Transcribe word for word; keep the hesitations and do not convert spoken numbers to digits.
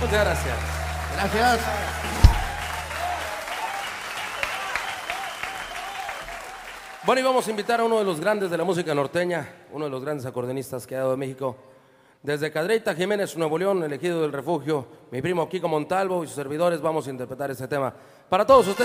Muchas gracias. Gracias. Bueno, y vamos a invitar a uno de los grandes de la música norteña, uno de los grandes acordeonistas que ha dado de México. Desde Cadreita Jiménez, Nuevo León, elegido del refugio, mi primo Kiko Montalvo y sus servidores vamos a interpretar este tema. Para todos ustedes.